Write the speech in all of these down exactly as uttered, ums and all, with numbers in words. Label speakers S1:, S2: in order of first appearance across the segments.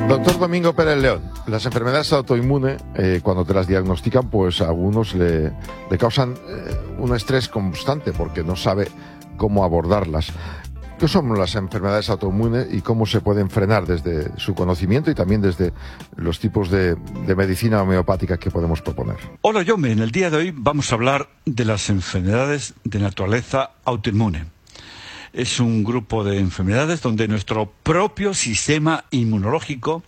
S1: Doctor Domingo Pérez León, las enfermedades autoinmunes, eh, cuando te las diagnostican, pues a algunos le, le causan eh, un estrés constante porque no sabe cómo abordarlas. ¿Qué son las enfermedades autoinmunes y cómo se pueden frenar desde su conocimiento y también desde los tipos de, de medicina homeopática que podemos proponer?
S2: Hola, Jaume. En el día de hoy vamos a hablar de las enfermedades de naturaleza autoinmune. Es un grupo de enfermedades donde nuestro propio sistema inmunológico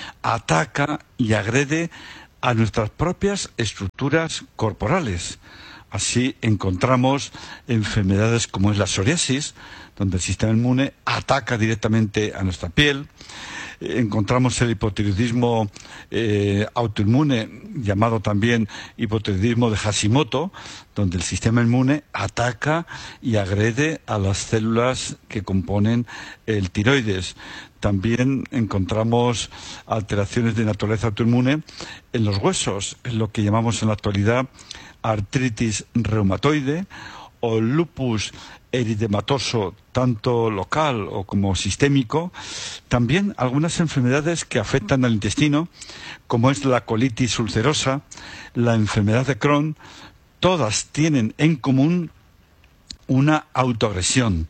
S2: ataca y agrede a nuestras propias estructuras corporales. Así encontramos enfermedades como es la psoriasis, donde el sistema inmune ataca directamente a nuestra piel. Encontramos el hipotiroidismo eh, autoinmune, llamado también hipotiroidismo de Hashimoto, donde el sistema inmune ataca y agrede a las células que componen el tiroides. También encontramos alteraciones de naturaleza autoinmune en los huesos, en lo que llamamos en la actualidad artritis reumatoide o lupus eritematoso, tanto local o como sistémico. También algunas enfermedades que afectan al intestino, como es la colitis ulcerosa, la enfermedad de Crohn. Todas tienen en común una autoagresión,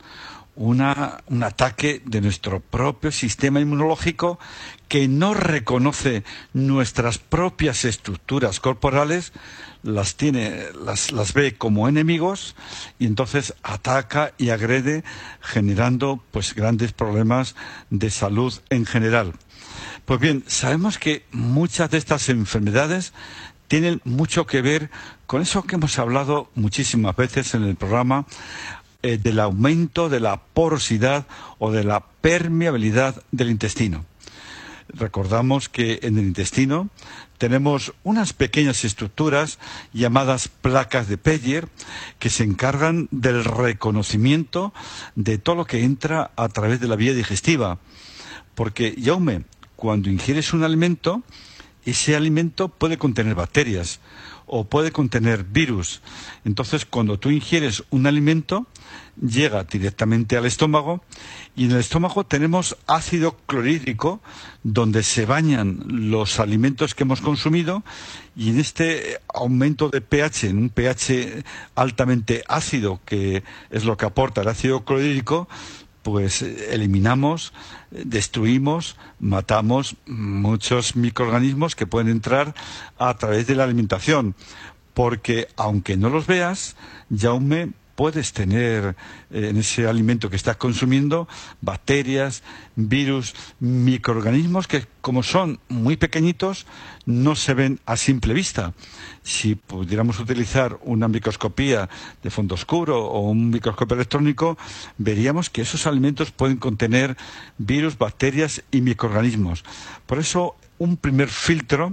S2: una, un ataque de nuestro propio sistema inmunológico que no reconoce nuestras propias estructuras corporales, las tiene, las, las ve como enemigos y entonces ataca y agrede, generando pues grandes problemas de salud en general. Pues bien, sabemos que muchas de estas enfermedades tienen mucho que ver con eso que hemos hablado muchísimas veces en el programa, eh, del aumento de la porosidad o de la permeabilidad del intestino. Recordamos que en el intestino tenemos unas pequeñas estructuras llamadas placas de Peyer que se encargan del reconocimiento de todo lo que entra a través de la vía digestiva. Porque, Jaume, cuando ingieres un alimento, ese alimento puede contener bacterias o puede contener virus. Entonces, cuando tú ingieres un alimento, llega directamente al estómago y en el estómago tenemos ácido clorhídrico donde se bañan los alimentos que hemos consumido y en este aumento de pH, en un pH altamente ácido, que es lo que aporta el ácido clorhídrico, pues eliminamos, destruimos, matamos muchos microorganismos que pueden entrar a través de la alimentación. Porque aunque no los veas, Jaume, puedes tener eh, en ese alimento que estás consumiendo bacterias, virus, microorganismos que, como son muy pequeñitos, no se ven a simple vista. Si pudiéramos utilizar una microscopía de fondo oscuro o un microscopio electrónico, veríamos que esos alimentos pueden contener virus, bacterias y microorganismos. Por eso, un primer filtro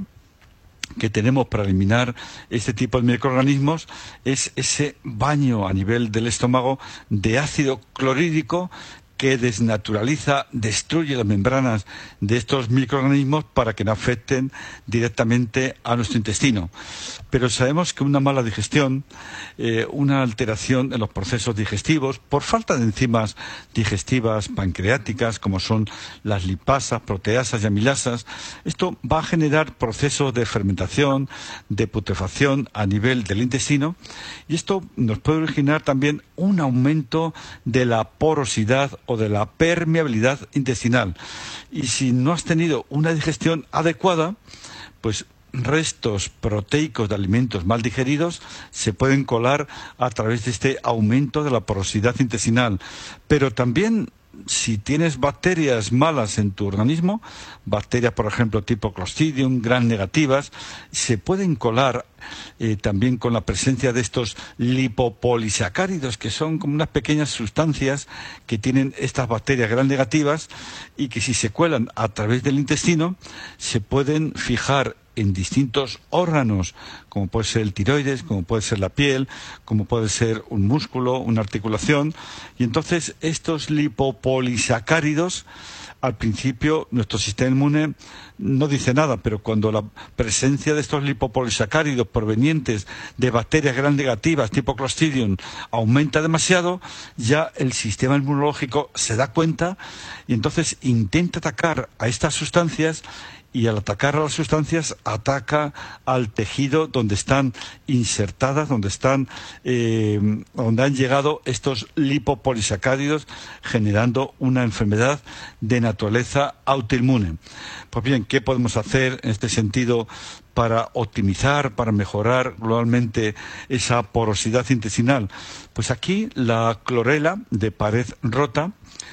S2: que tenemos para eliminar este tipo de microorganismos es ese baño a nivel del estómago de ácido clorhídrico que desnaturaliza, destruye las membranas de estos microorganismos para que no afecten directamente a nuestro intestino. Pero sabemos que una mala digestión, eh, una alteración en los procesos digestivos, por falta de enzimas digestivas pancreáticas, como son las lipasas, proteasas y amilasas, esto va a generar procesos de fermentación, de putrefacción a nivel del intestino, y esto nos puede originar también un aumento de la porosidad o de la permeabilidad intestinal. Y si no has tenido una digestión adecuada, pues restos proteicos de alimentos mal digeridos se pueden colar a través de este aumento de la porosidad intestinal. Pero también, si tienes bacterias malas en tu organismo, bacterias, por ejemplo, tipo Clostridium, gram negativas, se pueden colar eh, también con la presencia de estos lipopolisacáridos, que son como unas pequeñas sustancias que tienen estas bacterias gram negativas y que si se cuelan a través del intestino, se pueden fijar en distintos órganos, como puede ser el tiroides, como puede ser la piel, como puede ser un músculo, una articulación, y entonces estos lipopolisacáridos, al principio nuestro sistema inmune no dice nada, pero cuando la presencia de estos lipopolisacáridos provenientes de bacterias gram negativas tipo Clostridium aumenta demasiado, ya el sistema inmunológico se da cuenta y entonces intenta atacar a estas sustancias, y al atacar a las sustancias ataca al tejido donde están insertadas, donde están, eh, donde han llegado estos lipopolisacáridos, generando una enfermedad de naturaleza autoinmune. Pues bien, ¿qué podemos hacer en este sentido para optimizar, para mejorar globalmente esa porosidad intestinal? Pues aquí la clorela de pared rota,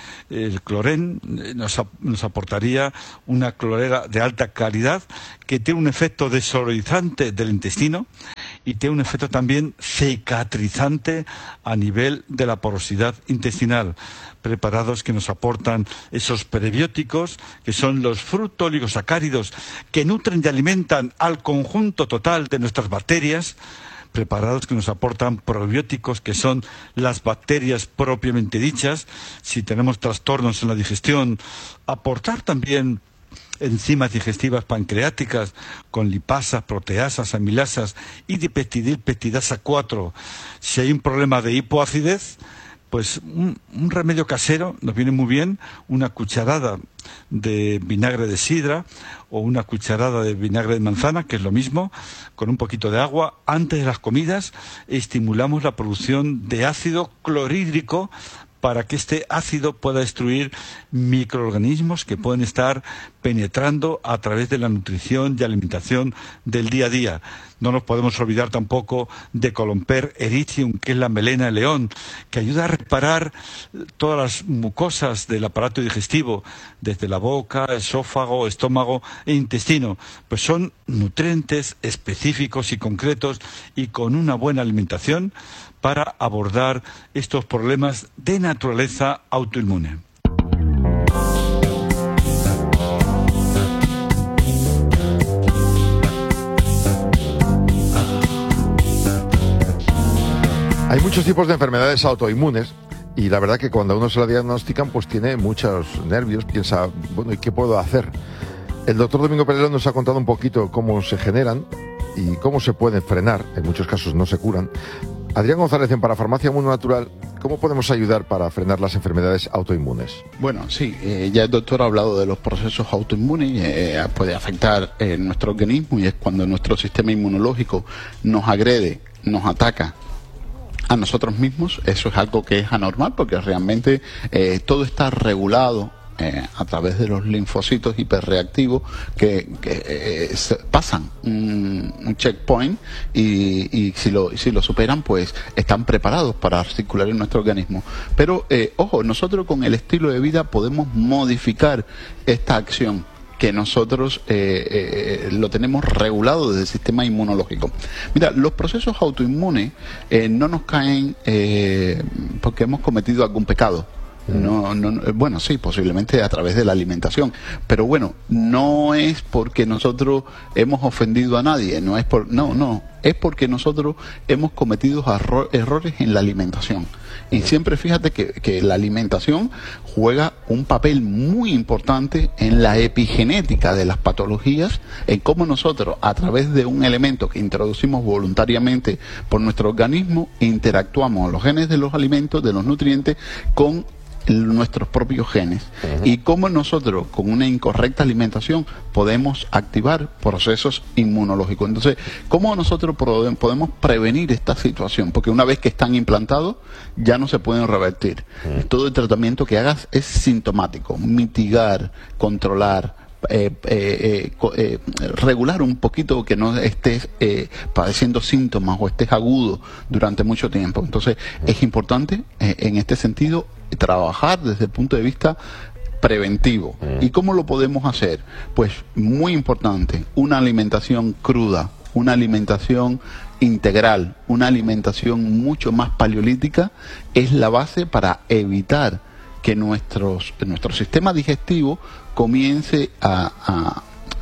S2: el clorén, nos, nos aportaría una clorela de alta calidad que tiene un efecto desolorizante del intestino y tiene un efecto también cicatrizante a nivel de la porosidad intestinal. Preparados que nos aportan esos prebióticos, que son los fructooligosacáridos que nutren y alimentan al conjunto total de nuestras bacterias. Preparados que nos aportan probióticos, que son las bacterias propiamente dichas, si tenemos trastornos en la digestión, aportar también enzimas digestivas pancreáticas con lipasas, proteasas, amilasas y dipeptidilpeptidasa cuatro. Si hay un problema de hipoacidez, pues un, un remedio casero nos viene muy bien, una cucharada de vinagre de sidra o una cucharada de vinagre de manzana, que es lo mismo, con un poquito de agua. Antes de las comidas estimulamos la producción de ácido clorhídrico para que este ácido pueda destruir microorganismos que pueden estar penetrando a través de la nutrición y alimentación del día a día. No nos podemos olvidar tampoco de Columper erythrium, que es la melena de león, que ayuda a reparar todas las mucosas del aparato digestivo, desde la boca, esófago, estómago e intestino. Pues son nutrientes específicos y concretos y con una buena alimentación para abordar estos problemas de naturaleza autoinmune.
S1: Hay muchos tipos de enfermedades autoinmunes y la verdad que cuando uno se la diagnostican pues tiene muchos nervios, piensa, bueno, ¿y qué puedo hacer? El doctor Domingo Pereiro nos ha contado un poquito cómo se generan y cómo se pueden frenar, en muchos casos no se curan. Adrián González, en Parafarmacia Mundo Natural, ¿cómo podemos ayudar para frenar las enfermedades autoinmunes?
S3: Bueno, sí, eh, ya el doctor ha hablado de los procesos autoinmunes, eh, puede afectar eh, nuestro organismo, y es cuando nuestro sistema inmunológico nos agrede, nos ataca a nosotros mismos. Eso es algo que es anormal, porque realmente eh, todo está regulado Eh, a través de los linfocitos hiperreactivos que, que eh, se pasan un, un checkpoint y, y si lo si lo superan, pues están preparados para circular en nuestro organismo. Pero eh, ojo, nosotros con el estilo de vida podemos modificar esta acción que nosotros eh, eh, lo tenemos regulado desde el sistema inmunológico. Mira, los procesos autoinmunes eh, no nos caen eh, porque hemos cometido algún pecado. No, no, bueno, sí, posiblemente a través de la alimentación, pero bueno, no es porque nosotros hemos ofendido a nadie, no es por, no, no, es porque nosotros hemos cometido erro- errores en la alimentación. Y siempre fíjate que, que la alimentación juega un papel muy importante en la epigenética de las patologías, en cómo nosotros, a través de un elemento que introducimos voluntariamente por nuestro organismo, interactuamos los genes de los alimentos, de los nutrientes, con nuestros propios genes. Uh-huh. Y cómo nosotros con una incorrecta alimentación podemos activar procesos inmunológicos. Entonces, ¿cómo nosotros podemos prevenir esta situación? Porque una vez que están implantados ya no se pueden revertir. Uh-huh. Todo el tratamiento que hagas es sintomático, mitigar, controlar, Eh, eh, eh, eh, regular un poquito, que no estés eh, padeciendo síntomas o estés agudo durante mucho tiempo. Entonces es importante eh, en este sentido trabajar desde el punto de vista preventivo. ¿Y cómo lo podemos hacer? Pues muy importante, una alimentación cruda, una alimentación integral, una alimentación mucho más paleolítica es la base para evitar que nuestros, nuestro sistema digestivo comience a, a,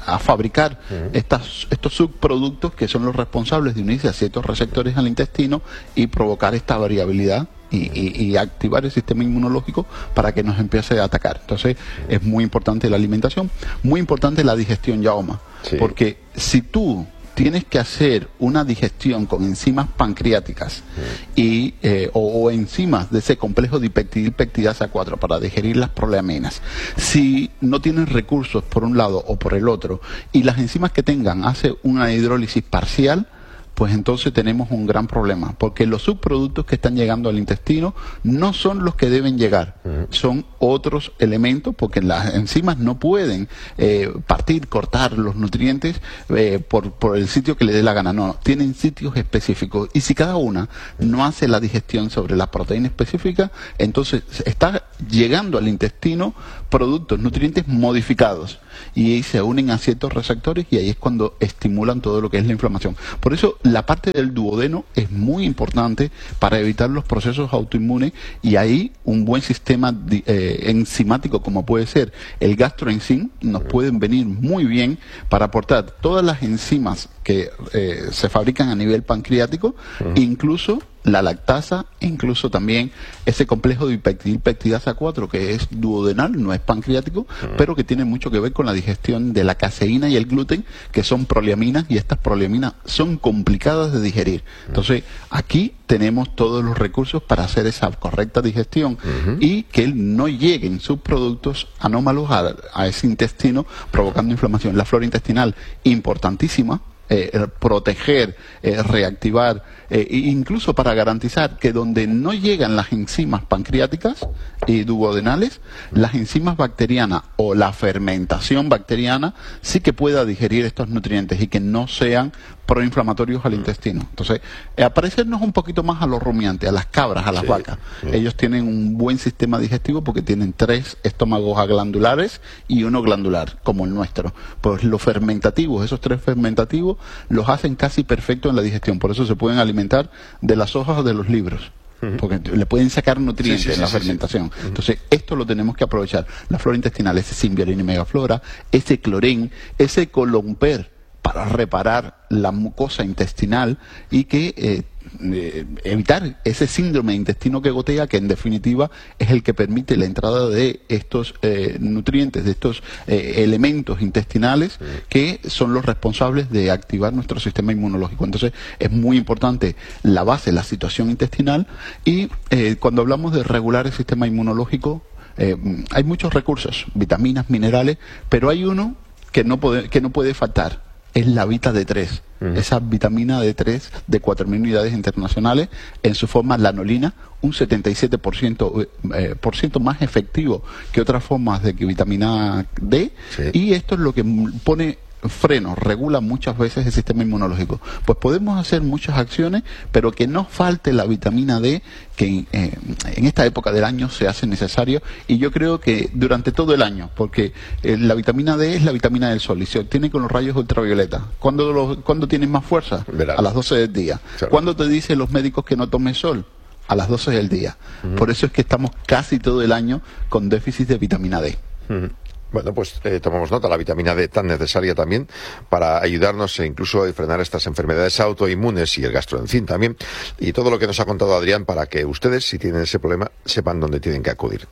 S3: a fabricar uh-huh. estas, estos subproductos que son los responsables de unirse a ciertos receptores al intestino y provocar esta variabilidad y, y, y activar el sistema inmunológico para que nos empiece a atacar. Entonces uh-huh. es muy importante la alimentación, muy importante la digestión, Jaume, sí. porque si tú tienes que hacer una digestión con enzimas pancreáticas mm. y eh, o, o enzimas de ese complejo dipeptidilpeptidasa cuatro para digerir las proleaminas. Si no tienes recursos por un lado o por el otro y las enzimas que tengan hace una hidrólisis parcial, pues entonces tenemos un gran problema, porque los subproductos que están llegando al intestino no son los que deben llegar, uh-huh. son otros elementos, porque las enzimas no pueden eh, partir, cortar los nutrientes eh, por, por el sitio que le dé la gana, no, tienen sitios específicos, y si cada una no hace la digestión sobre la proteína específica, entonces está llegando al intestino productos, nutrientes modificados, y ahí se unen a ciertos receptores y ahí es cuando estimulan todo lo que es la inflamación. Por eso la parte del duodeno es muy importante para evitar los procesos autoinmunes, y ahí un buen sistema eh, enzimático como puede ser el gastroenzim nos pueden venir muy bien para aportar todas las enzimas que eh, se fabrican a nivel pancreático, uh-huh. incluso la lactasa, incluso también ese complejo de dipeptidilpeptidasa cuatro que es duodenal, no es pancreático, uh-huh. pero que tiene mucho que ver con la digestión de la caseína y el gluten, que son proleaminas, y estas proleaminas son complicadas de digerir. Uh-huh. Entonces, aquí tenemos todos los recursos para hacer esa correcta digestión uh-huh. y que no lleguen subproductos anómalos a, a ese intestino provocando inflamación. La flora intestinal, importantísima. Eh, proteger, eh, reactivar, eh, incluso para garantizar que donde no llegan las enzimas pancreáticas y duodenales, las enzimas bacterianas o la fermentación bacteriana sí que pueda digerir estos nutrientes y que no sean proinflamatorios al intestino. Entonces, eh, parecernos un poquito más a los rumiantes, a las cabras, a las sí, vacas. Sí. Ellos tienen un buen sistema digestivo porque tienen tres estómagos glandulares y uno glandular, como el nuestro. Pues los fermentativos, esos tres fermentativos, los hacen casi perfectos en la digestión. Por eso se pueden alimentar de las hojas de los libros, porque le pueden sacar nutrientes sí, sí, en la sí, fermentación. Sí, sí. Entonces, esto lo tenemos que aprovechar. La flora intestinal, ese Symbiorina y Megaflora, ese clorén, ese colomper, para reparar la mucosa intestinal y que eh, eh, evitar ese síndrome de intestino que gotea, que en definitiva es el que permite la entrada de estos eh, nutrientes, de estos eh, elementos intestinales que son los responsables de activar nuestro sistema inmunológico. Entonces es muy importante la base, la situación intestinal, y eh, cuando hablamos de regular el sistema inmunológico eh, hay muchos recursos, vitaminas, minerales, pero hay uno que no puede, que no puede faltar. Es la Vita D tres, uh-huh. esa vitamina D tres de cuatro mil unidades internacionales, en su forma lanolina, un setenta y siete por ciento, eh, por ciento más efectivo que otras formas de vitamina D, sí. y esto es lo que pone freno, regula muchas veces el sistema inmunológico. Pues podemos hacer muchas acciones, pero que no falte la vitamina D, que eh, en esta época del año se hace necesario, y yo creo que durante todo el año, porque eh, la vitamina D es la vitamina del sol y se obtiene con los rayos ultravioleta. ¿Cuándo, lo, ¿cuándo tienes más fuerza? Verás. A las doce del día. Claro. ¿Cuándo te dicen los médicos que no tomes sol? A las doce del día. Uh-huh. Por eso es que estamos casi todo el año con déficit de vitamina D. Uh-huh.
S1: Bueno, pues eh, tomamos nota, la vitamina D tan necesaria también para ayudarnos e incluso a frenar estas enfermedades autoinmunes, y el gastroenzim también, y todo lo que nos ha contado Adrián, para que ustedes, si tienen ese problema, sepan dónde tienen que acudir.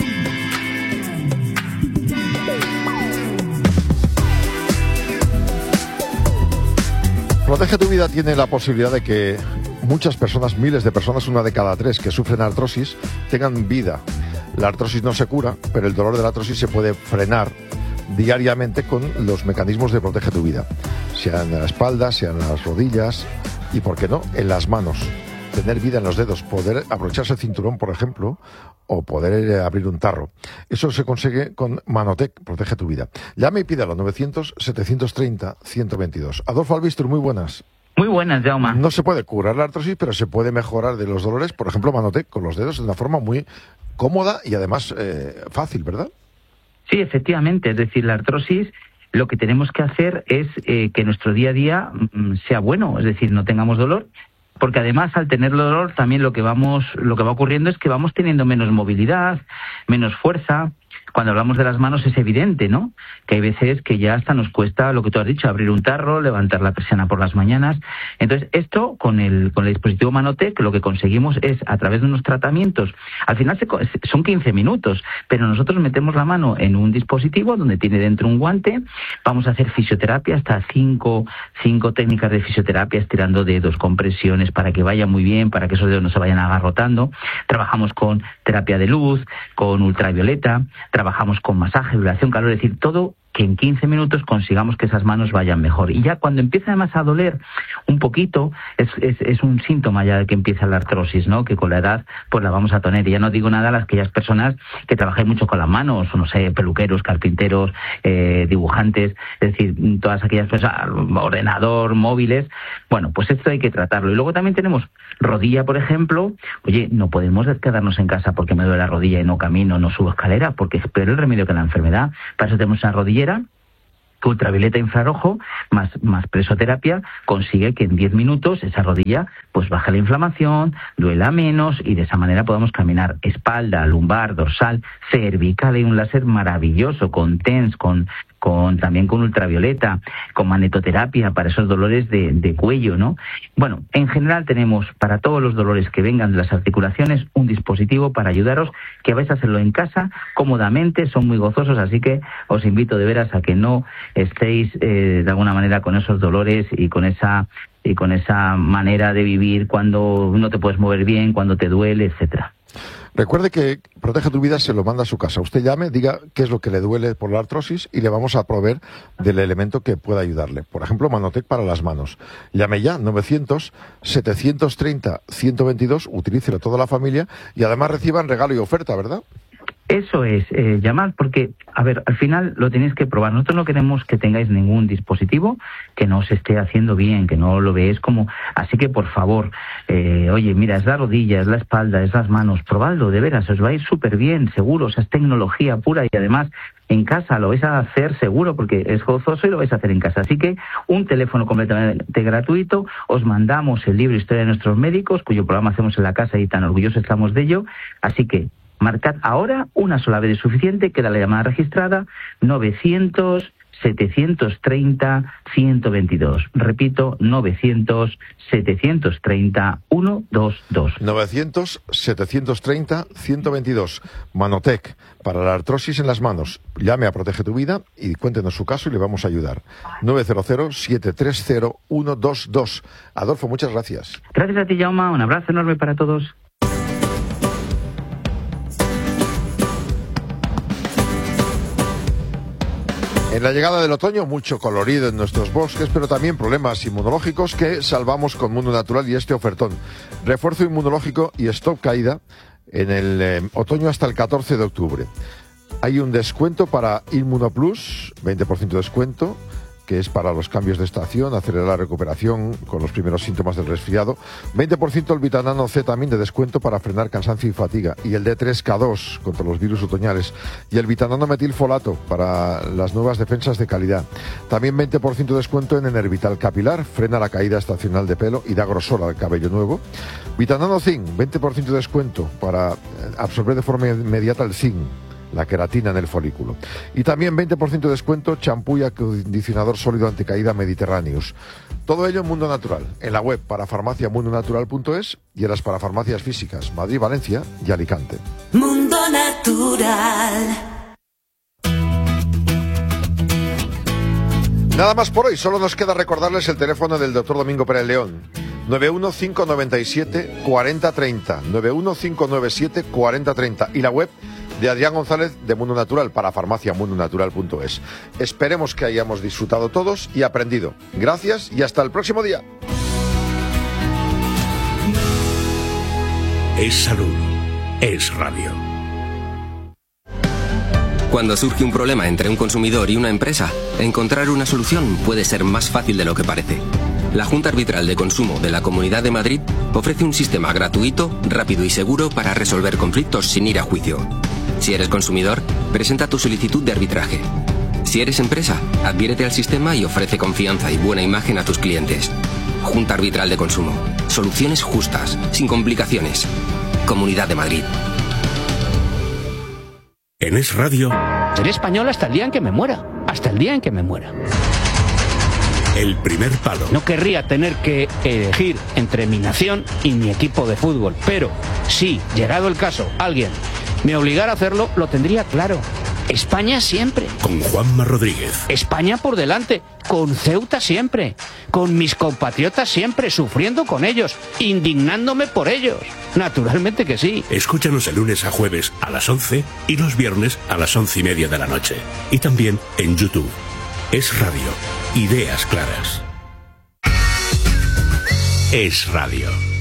S1: Protege tu Vida tiene la posibilidad de que muchas personas, miles de personas, una de cada tres que sufren artrosis, tengan vida. La artrosis no se cura, pero el dolor de la artrosis se puede frenar diariamente con los mecanismos de Protege tu Vida. Sean en la espalda, sean en las rodillas y, ¿por qué no?, en las manos. Tener vida en los dedos, poder abrocharse el cinturón, por ejemplo, o poder eh, abrir un tarro. Eso se consigue con Manotec, Protege tu Vida. Llame y pídalo, novecientos, setecientos treinta, ciento veintidós. Adolfo Albistur, muy buenas.
S4: Muy buenas, Jaume.
S1: No se puede curar la artrosis, pero se puede mejorar de los dolores, por ejemplo, Manotec, con los dedos, de una forma muy cómoda y además eh, fácil, ¿verdad?
S4: Sí, efectivamente. Es decir, la artrosis, lo que tenemos que hacer es eh, que nuestro día a día mm, sea bueno, es decir, no tengamos dolor, porque además al tener dolor también lo que vamos, lo que va ocurriendo es que vamos teniendo menos movilidad, menos fuerza. cuando hablamos de las manos es evidente, ¿no? Que hay veces que ya hasta nos cuesta lo que tú has dicho, abrir un tarro, levantar la persiana por las mañanas. Entonces, esto con el con el dispositivo Manotec lo que conseguimos es, a través de unos tratamientos, al final se, son quince minutos, pero nosotros metemos la mano en un dispositivo donde tiene dentro un guante, vamos a hacer fisioterapia, hasta cinco, cinco técnicas de fisioterapia, estirando dedos, compresiones, para que vaya muy bien, para que esos dedos no se vayan agarrotando. Trabajamos con terapia de luz, con ultravioleta, trabajamos con masaje, vibración, calor, es decir, todo que en quince minutos consigamos que esas manos vayan mejor. Y ya cuando empieza además a doler un poquito, es, es, es un síntoma ya de que empieza la artrosis, ¿no? Que con la edad pues la vamos a tener. Y ya no digo nada a las aquellas personas que trabajáis mucho con las manos, no sé, peluqueros, carpinteros, eh, dibujantes, es decir, todas aquellas personas, ordenador, móviles. Bueno, pues esto hay que tratarlo. Y luego también tenemos rodilla, por ejemplo. Oye, no podemos quedarnos en casa porque me duele la rodilla y no camino, no subo escalera, porque es peor el remedio que la enfermedad. Para eso tenemos una rodilla que ultravioleta infrarrojo más, más presoterapia consigue que en diez minutos esa rodilla pues baje la inflamación, duela menos y de esa manera podamos caminar. Espalda, lumbar, dorsal, cervical, hay un láser maravilloso con TENS, con con también con ultravioleta, con magnetoterapia para esos dolores de, de cuello, ¿no? Bueno, en general tenemos para todos los dolores que vengan de las articulaciones un dispositivo para ayudaros, que vais a hacerlo en casa cómodamente, son muy gozosos, así que os invito de veras a que no estéis eh, de alguna manera con esos dolores y con esa y con esa manera de vivir cuando no te puedes mover bien, cuando te duele, etcétera.
S1: Recuerde que Protege tu Vida se lo manda a su casa. Usted llame, diga qué es lo que le duele por la artrosis y le vamos a proveer del elemento que pueda ayudarle. Por ejemplo, Manotec para las manos. Llame ya, novecientos, setecientos treinta, ciento veintidós, utilícelo toda la familia y además reciban regalo y oferta, ¿verdad?
S4: Eso es, eh, llamad, porque, a ver, al final lo tenéis que probar. Nosotros no queremos que tengáis ningún dispositivo que no os esté haciendo bien, que no lo veáis como... Así que, por favor, eh, oye, mira, es la rodilla, es la espalda, es las manos, probadlo, de veras, os va a ir súper bien, seguro, o sea, es tecnología pura y además en casa lo vais a hacer seguro porque es gozoso y lo vais a hacer en casa. Así que un teléfono completamente gratuito, os mandamos el libro Historia de nuestros médicos, cuyo programa hacemos en la casa y tan orgullosos estamos de ello, así que marcad ahora, una sola vez es suficiente, queda la llamada registrada, novecientos, setecientos treinta, ciento veintidós. Repito, novecientos, setecientos treinta, ciento veintidós.
S1: novecientos, setecientos treinta, ciento veintidós. Manotec, para la artrosis en las manos. Llame a Protege tu Vida y cuéntenos su caso y le vamos a ayudar. nueve cero cero, siete tres cero, ciento veintidós. Adolfo, muchas gracias.
S4: Gracias a ti, Jaume. Un abrazo enorme para todos.
S1: En la llegada del otoño, mucho colorido en nuestros bosques, pero también problemas inmunológicos que salvamos con Mundo Natural y este ofertón. Refuerzo inmunológico y stop caída en el eh, otoño hasta el catorce de octubre. Hay un descuento para Inmunoplus, veinte por ciento de descuento, que es para los cambios de estación, acelerar la recuperación con los primeros síntomas del resfriado. veinte por ciento el Vitanano C también de descuento para frenar cansancio y fatiga. Y el D tres K dos contra los virus otoñales. Y el Vitanano metilfolato para las nuevas defensas de calidad. También veinte por ciento de descuento en Enervital Capilar, frena la caída estacional de pelo y da grosor al cabello nuevo. Vitanano Zinc, veinte por ciento de descuento para absorber de forma inmediata el zinc, la queratina en el folículo. Y también veinte por ciento de descuento champú y acondicionador sólido anticaída Mediterráneos. Todo ello en Mundo Natural, en la web para farmacia mundo natural punto es y en las parafarmacias físicas Madrid, Valencia y Alicante.
S5: Mundo Natural.
S1: Nada más por hoy, solo nos queda recordarles el teléfono del doctor Domingo Pérez León. nueve uno cinco nueve siete, cuatro cero tres cero, nueve uno cinco nueve siete, cuatro cero tres cero y la web de Adrián González de Mundo Natural para farmacia mundo natural punto es. Esperemos que hayamos disfrutado todos y aprendido. Gracias y hasta el próximo día.
S6: Es salud, es radio.
S7: Cuando surge un problema entre un consumidor y una empresa, encontrar una solución puede ser más fácil de lo que parece. La Junta Arbitral de Consumo de la Comunidad de Madrid ofrece un sistema gratuito, rápido y seguro para resolver conflictos sin ir a juicio. Si eres consumidor, presenta tu solicitud de arbitraje. Si eres empresa, adhiérete al sistema y ofrece confianza y buena imagen a tus clientes. Junta Arbitral de Consumo. Soluciones justas, sin complicaciones. Comunidad de Madrid.
S6: En Es Radio.
S8: Seré español hasta el día en que me muera. Hasta el día en que me muera.
S6: El primer palo.
S8: No querría tener que elegir entre mi nación y mi equipo de fútbol, pero si, llegado el caso, alguien me obligara a hacerlo, lo tendría claro. España siempre.
S6: Con Juanma Rodríguez.
S8: España por delante. Con Ceuta siempre. Con mis compatriotas siempre, sufriendo con ellos, indignándome por ellos. Naturalmente que sí.
S6: Escúchanos de lunes a jueves a las once y los viernes a las once y media de la noche. Y también en YouTube. Es Radio. Ideas claras. Es Radio.